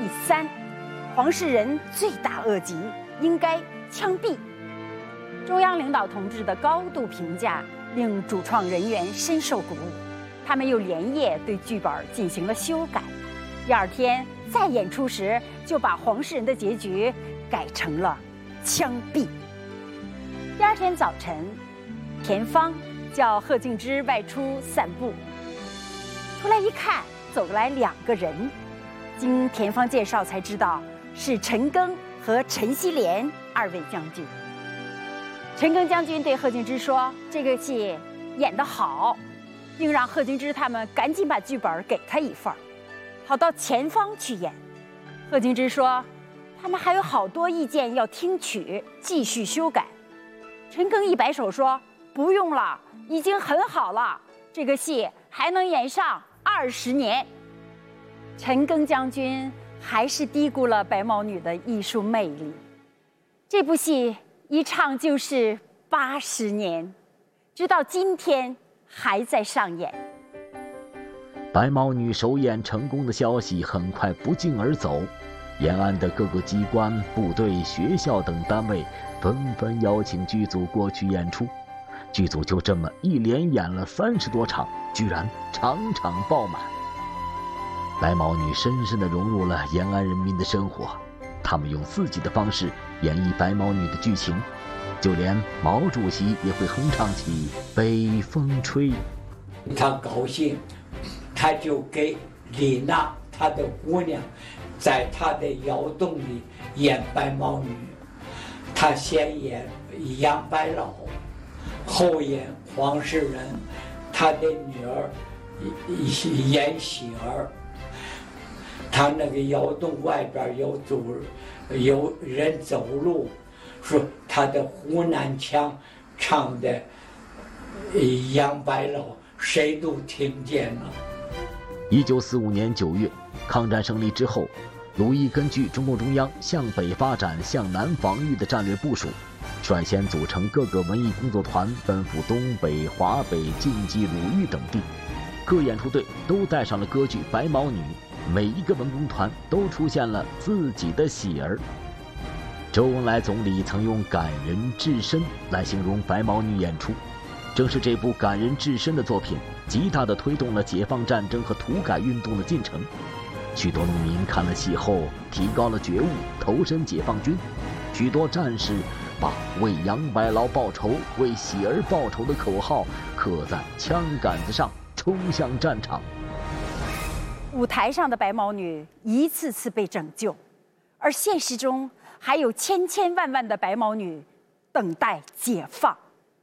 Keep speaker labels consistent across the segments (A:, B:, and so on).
A: 3，黄世仁罪大恶极，应该枪毙。中央领导同志的高度评价令主创人员深受鼓舞，他们又连夜对剧本进行了修改。第2天再演出时，就把黄世仁的结局改成了枪毙。第2天早晨，田芳叫贺敬之外出散步，出来一看，走来2个人。经田芳介绍才知道是陈赓和陈锡联2位将军。陈赓将军对贺敬之说：“这个戏演得好，并让贺敬之他们赶紧把剧本给他一份，好到前方去演。”贺敬之说：“他们还有好多意见要听取，继续修改。”陈赓一摆手说：“不用了，已经很好了，这个戏还能演上20年。”陈赓将军还是低估了白毛女的艺术魅力。这部戏一唱就是80年，直到今天还在上演。
B: 白毛女首演成功的消息很快不胫而走，延安的各个机关、部队、学校等单位纷纷邀请剧组过去演出。剧组就这么一连演了30多场，居然场场爆满。白毛女深深地融入了延安人民的生活，他们用自己的方式演绎白毛女的剧情，就连毛主席也会哼唱起《北风吹》。
C: 他高兴，他就给李娜他的姑娘在他的窑洞里演白毛女，他先演杨白劳，后演黄世仁，他的女儿演喜儿。他那个窑洞外边有人走路，说他的湖南腔唱的杨白劳谁都听见了。
B: 1945年9月，抗战胜利之后，鲁毅根据中共中央向北发展、向南防御的战略部署，率先组成各个文艺工作团，奔赴东北、华北、晋冀、鲁豫等地。各演出队都带上了歌剧《白毛女》，每一个文工团都出现了自己的喜儿。周恩来总理曾用感人至深来形容白毛女演出，正是这部感人至深的作品，极大地推动了解放战争和土改运动的进程。许多农民看了戏后提高了觉悟，投身解放军。许多战士把为杨白劳报仇、为喜儿报仇的口号刻在枪杆子上，冲向战场。
A: 舞台上的白毛女一次次被拯救，而现实中还有千千万万的白毛女等待解放。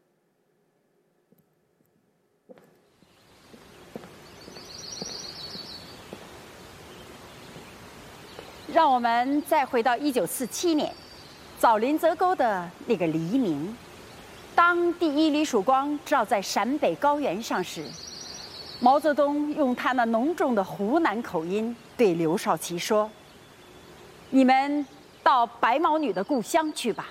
A: 让我们再回到1947年，枣林泽沟的那个黎明，当第1缕曙光照在陕北高原上时，毛泽东用他那浓重的湖南口音对刘少奇说：“你们到白毛女的故乡去吧。”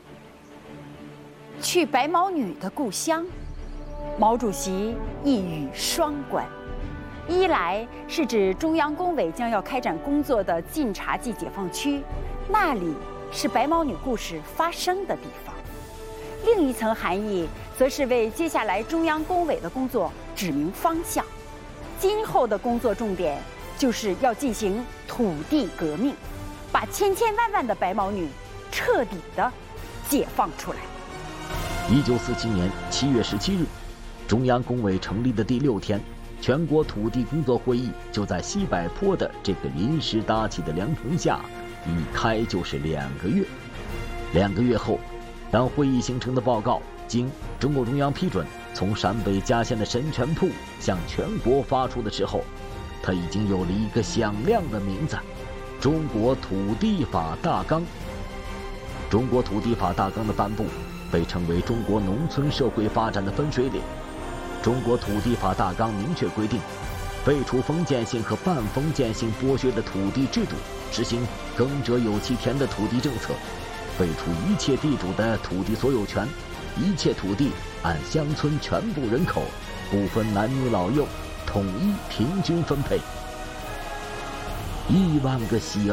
A: 去白毛女的故乡，毛主席一语双关。一来是指中央工委将要开展工作的晋察冀解放区，那里是白毛女故事发生的地方；另一层含义，则是为接下来中央工委的工作指明方向。今后的工作重点就是要进行土地革命，把千千万万的白毛女彻底的解放出来。
B: 1947年7月17日，中央工委成立的第6天，全国土地工作会议就在西柏坡的这个临时搭起的凉棚下，一开就是2个月。2个月后，当会议形成的报告经中共中央批准，从陕北嘉县的神泉铺向全国发出的时候，它已经有了一个响亮的名字——中国土地法大纲。中国土地法大纲的颁布被称为中国农村社会发展的分水岭。中国土地法大纲明确规定，废除封建性和半封建性剥削的土地制度，实行耕者有其田的土地政策，废除一切地主的土地所有权，一切土地按乡村全部人口，不分男女老幼，统一平均分配。1万个喜